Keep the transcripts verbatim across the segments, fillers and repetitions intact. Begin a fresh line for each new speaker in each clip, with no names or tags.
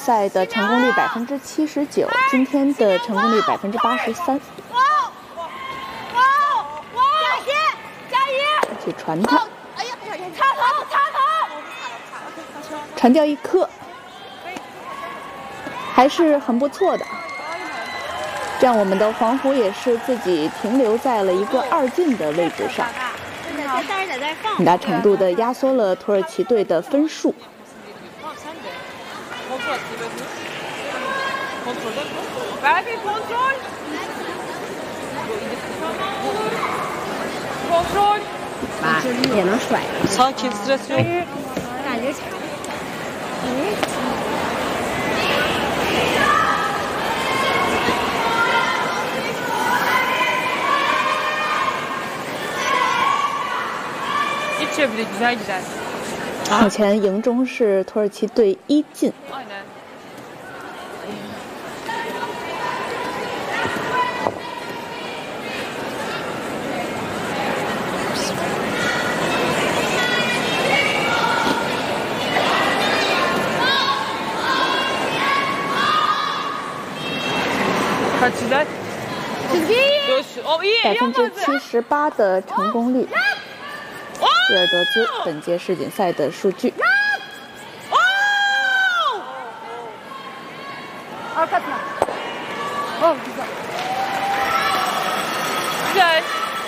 赛的成功率百分之七十九，今天的成功率百分之八十三。去传它，传掉一颗，还是很不错的。这样我们的黄胡也是自己停留在了一个二进的位置上，很大程度的压缩了土耳其队的分数。
啊，也能甩。
Sakin, stres yok.
感觉差。
İçiyor bir de güzel güzel.
目前赢中是土耳其队一进。
Aynen. Kaç güzel? Oh, iyi,
百
iyi
分之
olmadı.
七十八的成功率。比尔德兹本届世锦赛的数据。
Arkasına. Oh, güzel.
Güzel.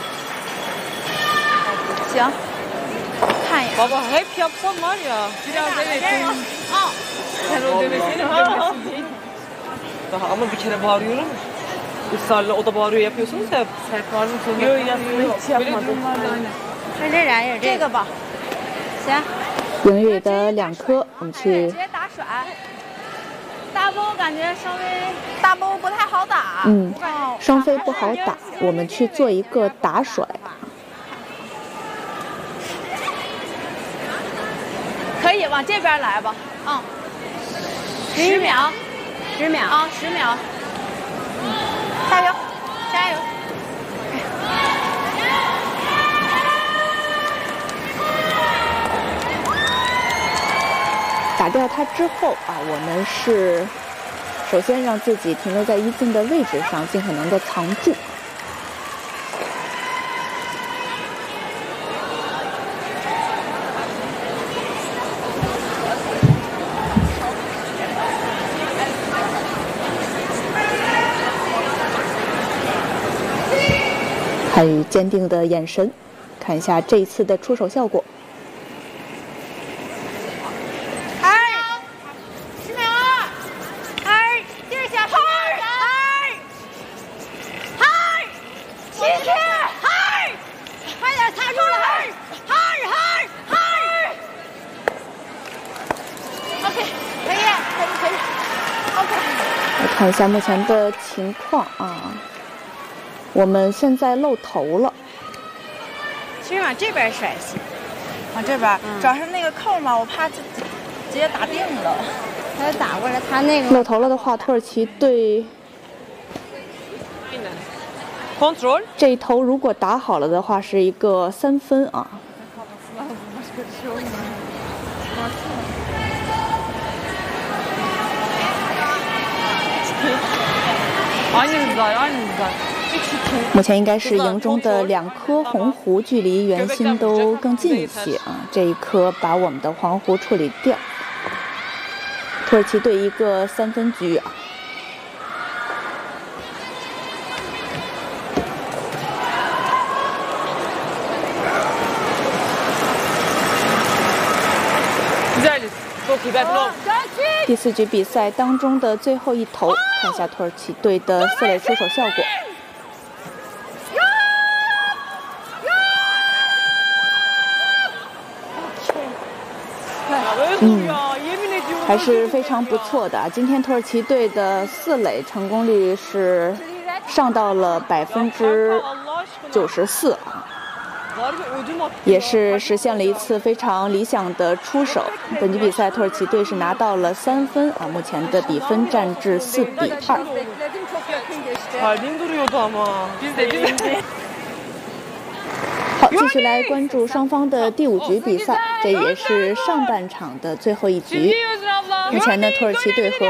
行，看一眼。
Baba hep yapsam var ya. Biraz evet. Sen o demesini demesin değil. Daha ama bir kere bağırıyorum. Israrla o da bağırıyor yapıyorsunuz ya. Sert bağırma sonunda. Yok aslında hiç yapmadım.
那这俩也是这个吧？行。
赢宇的两颗，我们去。
直接打甩。大包感觉稍微大包不太好打。
嗯，双飞不好打，我们去做一个打甩。
可以往这边来吧？嗯。十秒。十秒啊，十秒。加油，加油！
打掉它之后啊，我们是首先让自己停留在一进的位置上，尽可能的藏住。汉语坚定的眼神，看一下这一次的出手效果。 看一下目前的情况啊，我们现在露头了。
其实往这边甩行，往这边，嗯、主要是那个扣嘛，我怕直直接打定了。他打过来，他那个
露头了的话，土耳其队
，control
这一头如果打好了的话，是一个三分啊。 目前应该是赢中的两颗红胡，距离圆心都更近一些啊。这一颗把我们的黄胡处理掉。土耳其队一个三分局啊。第四局比赛当中的最后一投，看一下土耳其队的四垒出手效果。嗯，还是非常不错的。今天土耳其队的四垒成功率是上到了百分之九十四啊。 也是实现了一次非常理想的出手。本局比赛，土耳其队是拿到了三分啊，目前的比分战至四比二。好，继续来关注双方的第五局比赛，这也是上半场的最后一局。目前呢，土耳其队和